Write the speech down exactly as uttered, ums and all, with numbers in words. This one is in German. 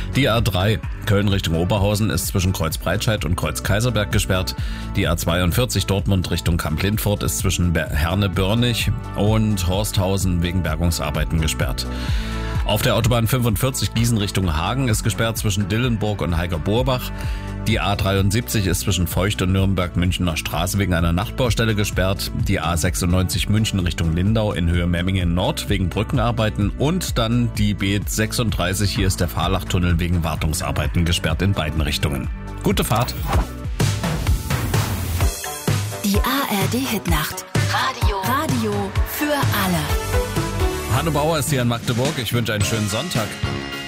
Die A drei Köln Richtung Oberhausen ist zwischen Kreuz-Breitscheid und Kreuz-Kaiserberg gesperrt. Die A zweiundvierzig Dortmund Richtung Kamp-Lindfort ist zwischen Herne-Börnig und Horsthausen wegen Bergungsarbeiten gesperrt. Auf der Autobahn fünfundvierzig Gießen Richtung Hagen ist gesperrt zwischen Dillenburg und Heiger-Borbach. Die A dreiundsiebzig ist zwischen Feucht und Nürnberg-Münchner Straße wegen einer Nachtbaustelle gesperrt. Die A sechsundneunzig München Richtung Lindau in Höhe Memmingen Nord wegen Brückenarbeiten. Und dann die B sechsunddreißig, hier ist der Fahrlachtunnel wegen Wartungsarbeiten gesperrt in beiden Richtungen. Gute Fahrt! Die A R D-Hitnacht. Radio. Radio für alle. Hanno Bauer ist hier in Magdeburg. Ich wünsche einen schönen Sonntag.